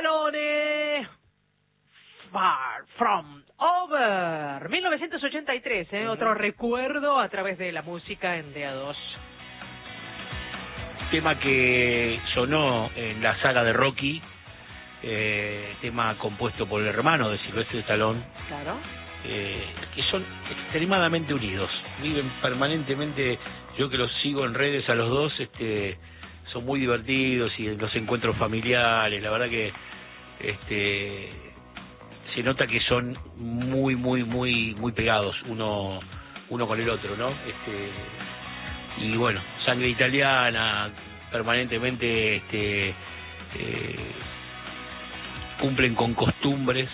Stallone, Far From Over, 1983, otro recuerdo a través de la música en DA2. Tema que sonó en la saga de Rocky, tema compuesto por el hermano de Sylvester Stallone. Claro. Que son extremadamente unidos, viven permanentemente. Yo que los sigo en redes a los dos, son muy divertidos y en los encuentros familiares, la verdad que se nota que son muy pegados uno con el otro, ¿no? Y bueno, sangre italiana, permanentemente cumplen con costumbres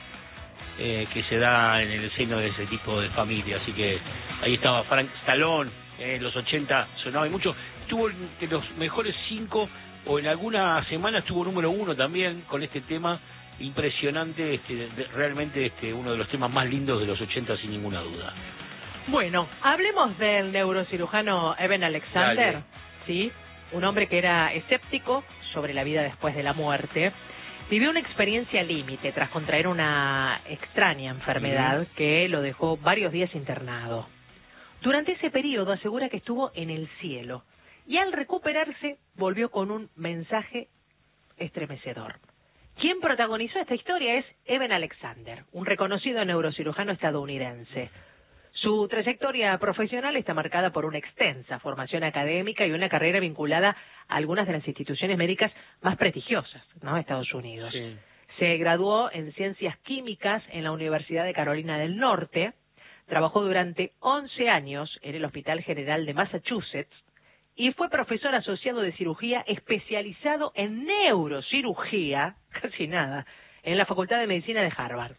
que se da en el seno de ese tipo de familia. Así que ahí estaba Frank Stallone, en los 80 sonaba mucho, estuvo entre los mejores 5 o en alguna semana estuvo número 1 también con este tema impresionante, realmente uno de los temas más lindos de los 80 sin ninguna duda. Bueno, hablemos del neurocirujano Eben Alexander. Dale. Sí, un hombre que era escéptico sobre la vida después de la muerte. Vivió una experiencia límite tras contraer una extraña enfermedad que lo dejó varios días internado. Durante ese periodo asegura que estuvo en el cielo y al recuperarse volvió con un mensaje estremecedor. Quien protagonizó esta historia es Eben Alexander, un reconocido neurocirujano estadounidense. Su trayectoria profesional está marcada por una extensa formación académica y una carrera vinculada a algunas de las instituciones médicas más prestigiosas, ¿no?, de Estados Unidos. Sí. Se graduó en Ciencias Químicas en la Universidad de Carolina del Norte, trabajó durante 11 años en el Hospital General de Massachusetts y fue profesor asociado de cirugía especializado en neurocirugía, casi nada, en la Facultad de Medicina de Harvard.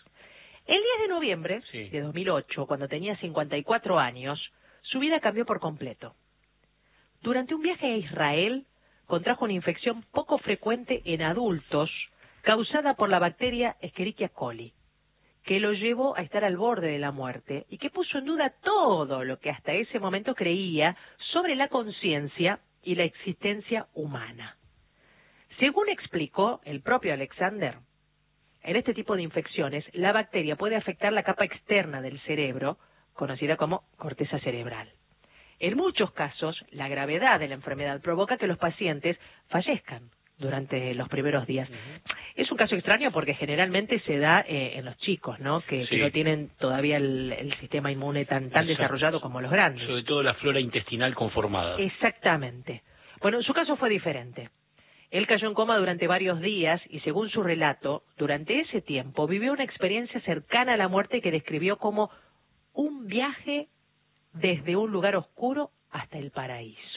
El 10 de noviembre de 2008, cuando tenía 54 años, su vida cambió por completo. Durante un viaje a Israel, contrajo una infección poco frecuente en adultos, causada por la bacteria Escherichia coli, que lo llevó a estar al borde de la muerte y que puso en duda todo lo que hasta ese momento creía sobre la conciencia y la existencia humana. Según explicó el propio Alexander, en este tipo de infecciones, la bacteria puede afectar la capa externa del cerebro, conocida como corteza cerebral. En muchos casos, la gravedad de la enfermedad provoca que los pacientes fallezcan durante los primeros días. Es un caso extraño porque generalmente se da en los chicos, ¿no? Que no tienen todavía el sistema inmune tan desarrollado como los grandes. Sobre todo la flora intestinal conformada. Exactamente. Bueno, en su caso fue diferente. Él cayó en coma durante varios días y, según su relato, durante ese tiempo vivió una experiencia cercana a la muerte que describió como un viaje desde un lugar oscuro hasta el paraíso.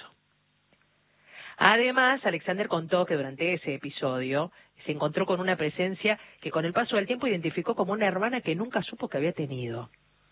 Además, Alexander contó que durante ese episodio se encontró con una presencia que con el paso del tiempo identificó como una hermana que nunca supo que había tenido.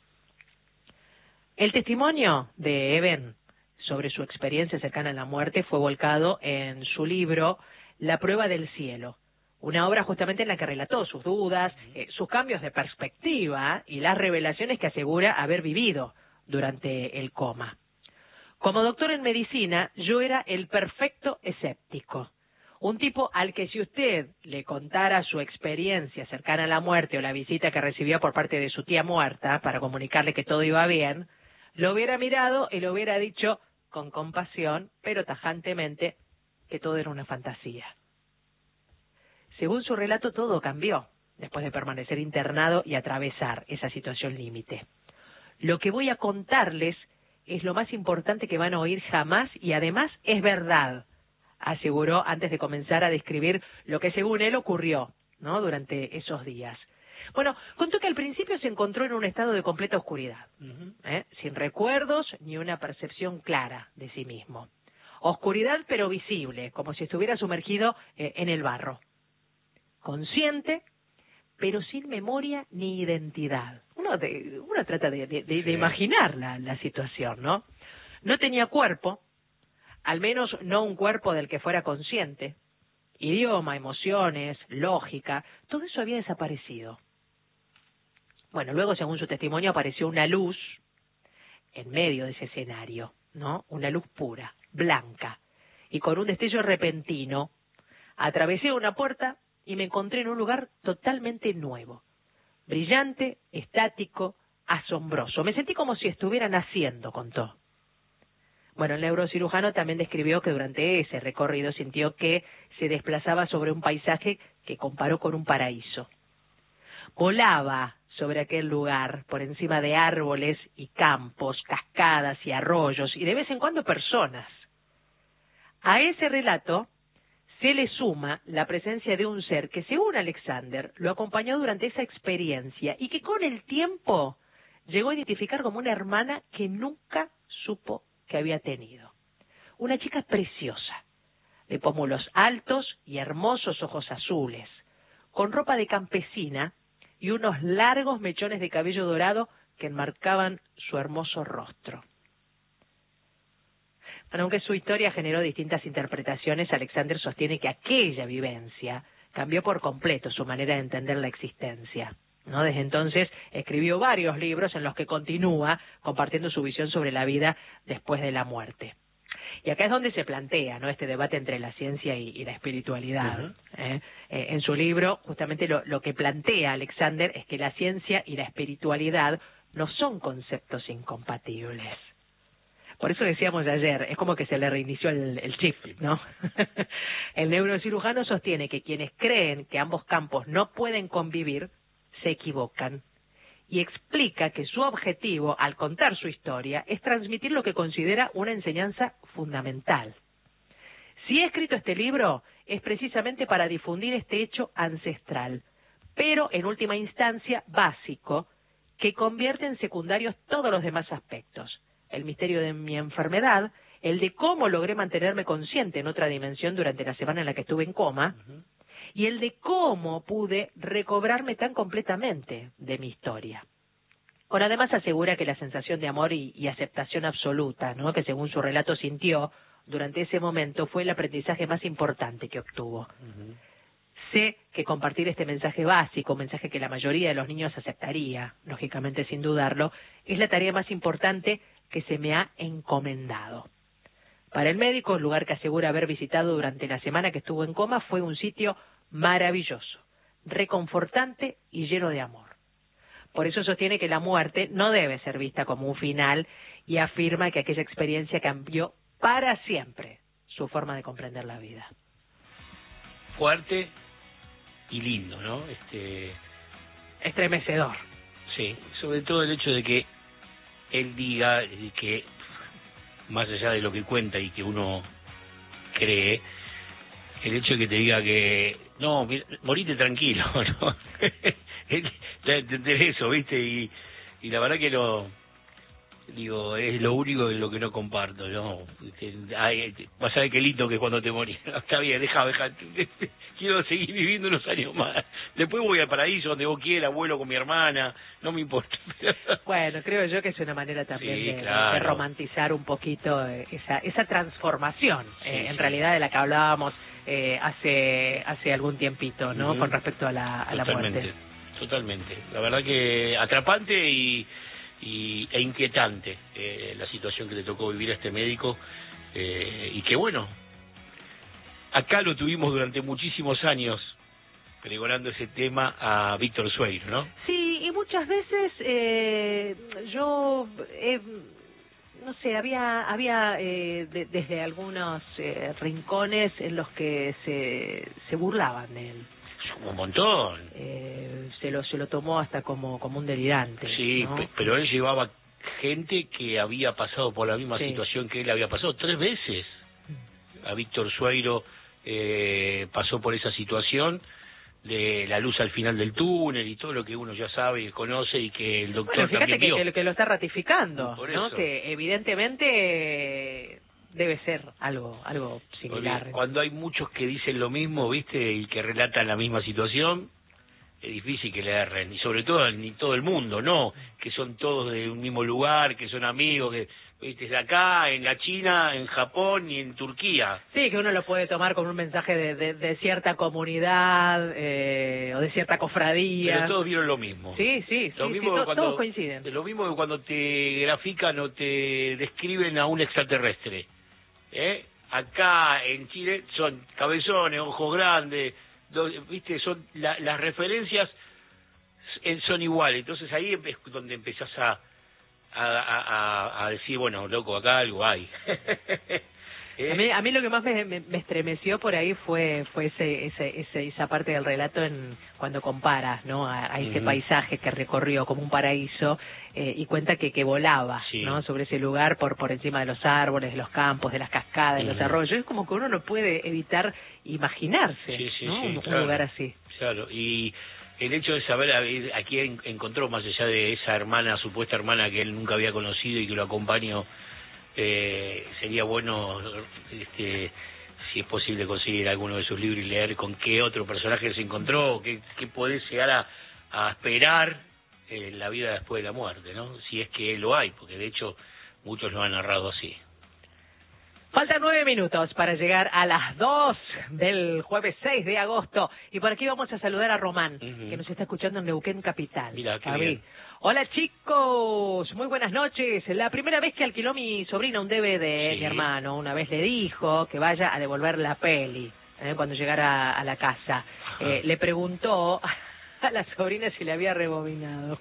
El testimonio de Eben sobre su experiencia cercana a la muerte fue volcado en su libro La prueba del cielo, una obra justamente en la que relató sus dudas, sus cambios de perspectiva y las revelaciones que asegura haber vivido durante el coma. Como doctor en medicina, yo era el perfecto escéptico. Un tipo al que si usted le contara su experiencia cercana a la muerte o la visita que recibió por parte de su tía muerta para comunicarle que todo iba bien, lo hubiera mirado y le hubiera dicho con compasión, pero tajantemente, que todo era una fantasía. Según su relato, todo cambió después de permanecer internado y atravesar esa situación límite. Lo que voy a contarles es lo más importante que van a oír jamás y además es verdad, aseguró antes de comenzar a describir lo que según él ocurrió, ¿no?, durante esos días. Bueno, contó que al principio se encontró en un estado de completa oscuridad, sin recuerdos ni una percepción clara de sí mismo. Oscuridad pero visible, como si estuviera sumergido en el barro. Consciente, pero sin memoria ni identidad. Uno trata de imaginar la situación, ¿no? No tenía cuerpo, al menos no un cuerpo del que fuera consciente. Idioma, emociones, lógica, todo eso había desaparecido. Bueno, luego, según su testimonio, apareció una luz en medio de ese escenario, ¿no? Una luz pura, blanca, y con un destello repentino, atravesé una puerta y me encontré en un lugar totalmente nuevo, brillante, estático, asombroso. Me sentí como si estuviera naciendo, contó. Bueno, el neurocirujano también describió que durante ese recorrido sintió que se desplazaba sobre un paisaje que comparó con un paraíso. Volaba sobre aquel lugar, por encima de árboles y campos, cascadas y arroyos, y de vez en cuando personas. A ese relato se le suma la presencia de un ser que, según Alexander, lo acompañó durante esa experiencia y que con el tiempo llegó a identificar como una hermana que nunca supo que había tenido. Una chica preciosa, de pómulos altos y hermosos ojos azules, con ropa de campesina y unos largos mechones de cabello dorado que enmarcaban su hermoso rostro. Bueno, aunque su historia generó distintas interpretaciones, Alexander sostiene que aquella vivencia cambió por completo su manera de entender la existencia, ¿no? Desde entonces escribió varios libros en los que continúa compartiendo su visión sobre la vida después de la muerte. Y acá es donde se plantea, ¿no?, este debate entre la ciencia y la espiritualidad. En su libro, justamente lo que plantea Alexander es que la ciencia y la espiritualidad no son conceptos incompatibles. Por eso decíamos ayer, es como que se le reinició el chip, ¿no? El neurocirujano sostiene que quienes creen que ambos campos no pueden convivir se equivocan y explica que su objetivo al contar su historia es transmitir lo que considera una enseñanza fundamental. Si he escrito este libro es precisamente para difundir este hecho ancestral, pero en última instancia básico, que convierte en secundarios todos los demás aspectos. El misterio de mi enfermedad, el de cómo logré mantenerme consciente en otra dimensión durante la semana en la que estuve en coma, y el de cómo pude recobrarme tan completamente de mi historia. Bueno, además asegura que la sensación de amor y aceptación absoluta, ¿no?, que según su relato sintió durante ese momento, fue el aprendizaje más importante que obtuvo. Sé que compartir este mensaje básico, un mensaje que la mayoría de los niños aceptaría, lógicamente sin dudarlo, es la tarea más importante que se me ha encomendado. Para el médico, el lugar que asegura haber visitado durante la semana que estuvo en coma fue un sitio maravilloso, reconfortante y lleno de amor. Por eso sostiene que la muerte no debe ser vista como un final y afirma que aquella experiencia cambió para siempre su forma de comprender la vida. Fuerte y lindo, ¿no? Estremecedor. Sí, sobre todo el hecho de que él diga que, más allá de lo que cuenta y que uno cree, el hecho de que te diga que, no, morite tranquilo, ¿no? De eso, ¿viste? Y la verdad que es lo único de lo que no comparto, ¿no? Vas a ver qué lindo que es cuando te morís. Está bien, deja, quiero seguir viviendo unos años más. Después voy al paraíso, donde vos quieras, vuelo con mi hermana, no me importa. Bueno, creo yo que es una manera también de romantizar un poquito esa transformación, en realidad de la que hablábamos hace algún tiempito, ¿no? Con respecto a la muerte. Totalmente. La verdad que atrapante e inquietante la situación que le tocó vivir a este médico, y que bueno, acá lo tuvimos durante muchísimos años pregonando ese tema a Víctor Sueiro, ¿no? Sí, y muchas veces yo no sé, había desde algunos rincones en los que se burlaban de él. Un montón. Se lo tomó hasta como un delirante. Sí, ¿no? Pero él llevaba gente que había pasado por la misma situación que él había pasado 3 veces. A Víctor Sueiro pasó por esa situación de la luz al final del túnel y todo lo que uno ya sabe y conoce y que el doctor también vio. Que lo está ratificando, ¿no? Eso. Que evidentemente debe ser algo similar. Porque cuando hay muchos que dicen lo mismo, ¿viste? Y que relatan la misma situación, es difícil que le erren. Y sobre todo, ni todo el mundo, ¿no? Que son todos de un mismo lugar, que son amigos, que, ¿viste? De acá, en la China, en Japón y en Turquía. Sí, que uno lo puede tomar como un mensaje de cierta comunidad o de cierta cofradía. Pero todos vieron lo mismo. Sí, todos coinciden. Lo mismo que cuando te grafican o te describen a un extraterrestre. Acá en Chile son cabezones, ojos grandes, viste, son las referencias son iguales, entonces ahí es donde empezás a decir, bueno, loco, acá algo hay. A mí lo que más me estremeció por ahí fue esa parte del relato cuando comparas, ¿no? a ese paisaje que recorrió como un paraíso, y cuenta que volaba, ¿no? Sobre ese lugar por encima de los árboles, de los campos, de las cascadas, de los arroyos. Es como que uno no puede evitar imaginarse, ¿no? Un lugar así. Claro, y el hecho de saber a quién encontró, más allá de esa supuesta hermana que él nunca había conocido y que lo acompañó, sería bueno, si es posible, conseguir alguno de sus libros y leer con qué otro personaje se encontró, qué podés llegar a esperar en la vida después de la muerte, ¿no? Si es que lo hay, porque de hecho muchos lo han narrado así. Faltan 9 minutos para llegar a las 2 del jueves 6 de agosto. Y por aquí vamos a saludar a Román, que nos está escuchando en Neuquén Capital. Mira, qué bien. Hola chicos, muy buenas noches. La primera vez que alquiló mi sobrina un DVD, mi hermano, una vez le dijo que vaya a devolver la peli cuando llegara a la casa. Le preguntó a la sobrina si le había rebobinado.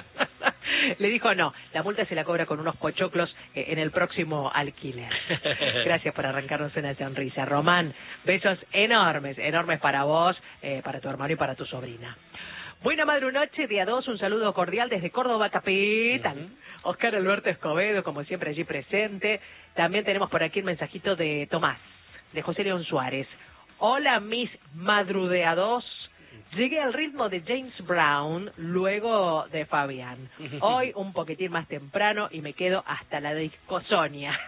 Le dijo no, la multa se la cobra con unos pochoclos en el próximo alquiler. Gracias por arrancarnos una sonrisa. Román, besos enormes para vos, para tu hermano y para tu sobrina. Buena madrunoche, día 2, un saludo cordial desde Córdoba capital. Oscar Alberto Escobedo, como siempre, allí presente. También tenemos por aquí el mensajito de Tomás, de José León Suárez. Hola, mis madrudeados. Llegué al ritmo de James Brown, luego de Fabián. Hoy un poquitín más temprano y me quedo hasta la discosonia.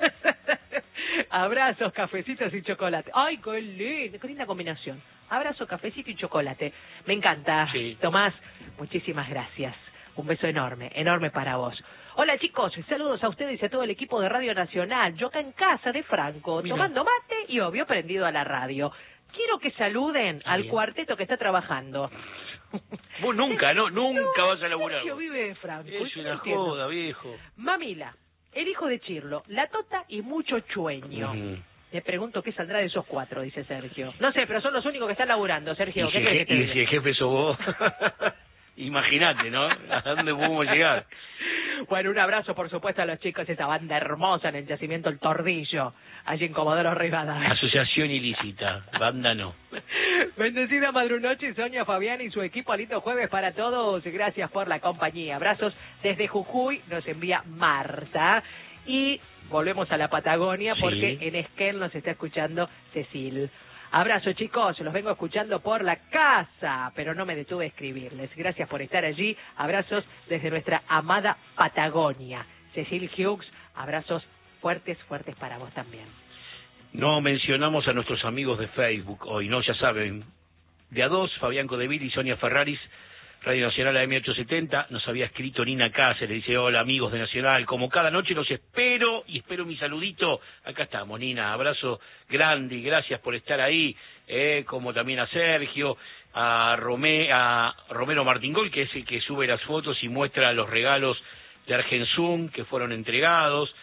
Abrazos, cafecitos y chocolate. ¡Ay, qué linda combinación! Abrazo, cafecito y chocolate. Me encanta, Tomás. Muchísimas gracias. Un beso enorme para vos. Hola chicos, saludos a ustedes y a todo el equipo de Radio Nacional. Yo acá en casa de Franco, tomando mate y obvio prendido a la radio. Quiero que saluden al cuarteto que está trabajando. Vos nunca vas a laburar. Sergio vive de Franco. Es una joda, viejo. Mamila, el hijo de Chirlo, la Tota y mucho chueño. Le pregunto qué saldrá de esos 4, dice Sergio. No sé, pero son los únicos que están laburando, Sergio. Si el jefe sos vos, imagínate, ¿no? ¿A dónde podemos llegar? Bueno, un abrazo, por supuesto, a los chicos de esa banda hermosa en el yacimiento El Tordillo, allí en Comodoro Rivadavia. Asociación ilícita, banda no. Bendecida madrunoche, Sonia, Fabián y su equipo. Lindo jueves para todos. Gracias por la compañía. Abrazos desde Jujuy, nos envía Marta. Y volvemos a la Patagonia porque en Esquel nos está escuchando Cecil. Abrazo chicos, los vengo escuchando por la casa, pero no me detuve a escribirles. Gracias por estar allí. Abrazos desde nuestra amada Patagonia. Cecil Hughes, abrazos fuertes para vos también. No mencionamos a nuestros amigos de Facebook hoy, ¿no? Ya saben, de a 2, Fabián Codeville y Sonia Ferraris, Radio Nacional AM870, nos había escrito Nina Cáceres, dice, hola amigos de Nacional, como cada noche los espero y espero mi saludito. Acá estamos, Nina, abrazo grande y gracias por estar ahí, como también a Sergio, a Romero Martingol, que es el que sube las fotos y muestra los regalos de Argensum que fueron entregados,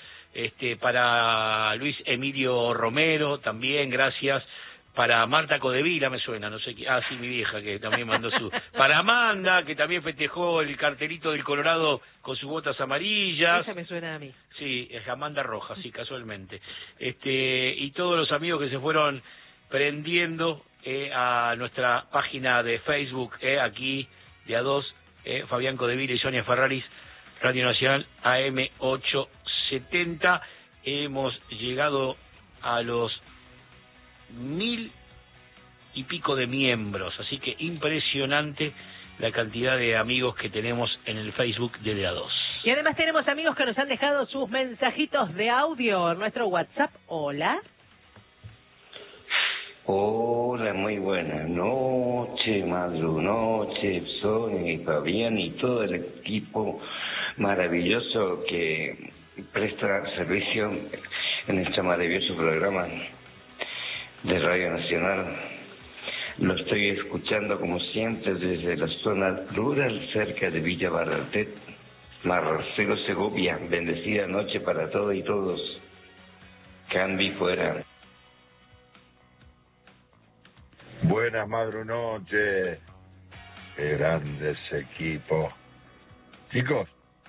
para Luis Emilio Romero, también gracias. Para Marta Codevila, me suena, no sé qué. Ah, sí, mi vieja, que también mandó su... Para Amanda, que también festejó el cartelito del Colorado con sus botas amarillas. Esa me suena a mí. Sí, es Amanda Rojas, sí, casualmente. Y todos los amigos que se fueron prendiendo a nuestra página de Facebook, aquí, de a 2, Fabián Codevila y Sonia Ferraris, Radio Nacional AM870. Hemos llegado a los 1000 y pico de miembros, así que impresionante la cantidad de amigos que tenemos en el Facebook de A2. Y además tenemos amigos que nos han dejado sus mensajitos de audio en nuestro WhatsApp. Hola. Hola, muy buenas noches, madrunoche, Sonia y Fabián y todo el equipo maravilloso que presta servicio en este maravilloso programa de Radio Nacional. Lo estoy escuchando como siempre desde la zona rural cerca de Villa Baraltet, Marcelo Segovia. Bendecida noche para todos y todos. Cambi fuera. Buenas madrunoches. Qué grande ese equipo. Chicos,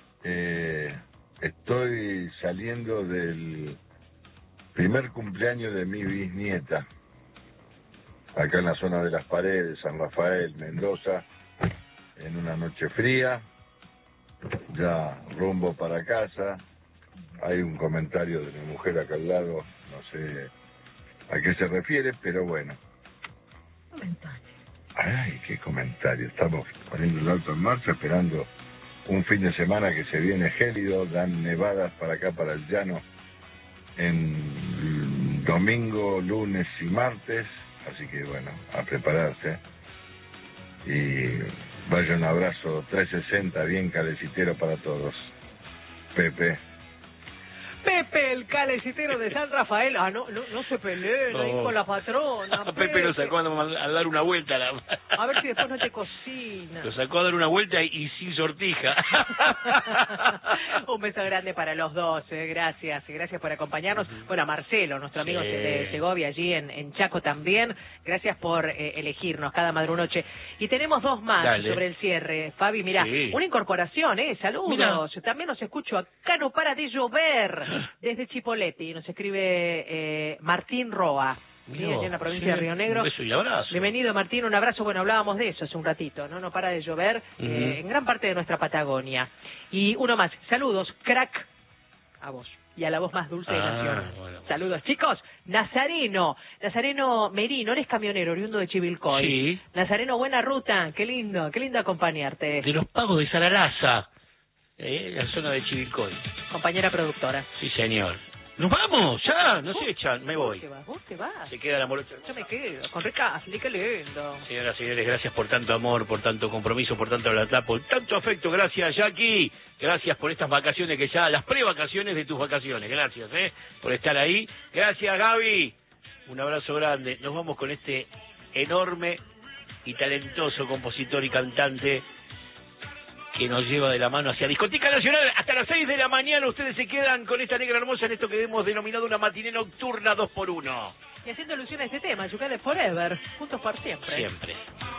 estoy saliendo del primer cumpleaños de mi bisnieta. Acá en la zona de Las Paredes, San Rafael, Mendoza, en una noche fría. Ya rumbo para casa. Hay un comentario de mi mujer acá al lado, no sé a qué se refiere, pero bueno. Comentario. Ay, qué comentario. Estamos poniendo el auto en marcha, esperando un fin de semana que se viene gélido. Dan nevadas para acá, para el llano, en domingo, lunes y martes. Así que bueno, a prepararse. Y vaya un abrazo 360 bien calecitero para todos. Pepe. Pepe, el calecitero de San Rafael. Ah, no se peleen ahí con la patrona. Pepe lo sacó a dar una vuelta. A ver si después no te cocina. Lo sacó a dar una vuelta y sin sortija. Un beso grande para los dos, gracias por acompañarnos. Bueno, a Marcelo, nuestro amigo de Segovia, allí en Chaco también. Gracias por elegirnos cada madrunoche. Y tenemos dos más sobre el cierre. Fabi, mira, una incorporación, saludos. Mirá. También nos escucho, acá no para de llover. Desde Chipoleti nos escribe Martín Roa, allí en la provincia de Río Negro. Un beso y abrazo. Bienvenido, Martín, un abrazo. Bueno, hablábamos de eso hace un ratito, no para de llover en gran parte de nuestra Patagonia. Y uno más, saludos, crack, a vos y a la voz más dulce de Nación. Bueno. Saludos, chicos. Nazareno Merino, eres camionero, oriundo de Chivilcoy. Sí. Nazareno, buena ruta, qué lindo acompañarte. De los pagos de Sararaza. La zona de Chivilcoy. Compañera productora. Sí, señor. ¡Nos vamos! ¡Ya! ¡Nos echan! Me voy. ¿Vos te vas? Se queda la morocha. Yo me quedo. Con Recasli, qué lindo. Señoras y señores, gracias por tanto amor, por tanto compromiso, por tanto bla, por tanto afecto. Gracias, Jackie. Gracias por estas vacaciones que ya, las prevacaciones de tus vacaciones. Gracias, por estar ahí. Gracias, Gaby. Un abrazo grande. Nos vamos con este enorme y talentoso compositor y cantante que nos lleva de la mano hacia Discoteca Nacional. Hasta las 6 de la mañana ustedes se quedan con esta negra hermosa en esto que hemos denominado una matiné nocturna 2x1. Y haciendo alusión a este tema, Yucale Forever, juntos por siempre. Siempre.